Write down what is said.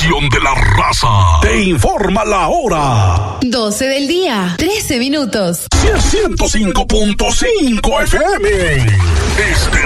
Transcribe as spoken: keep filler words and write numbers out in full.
estación de la raza. Te informa la hora. doce del día, trece minutos. ciento cinco punto cinco F M. Este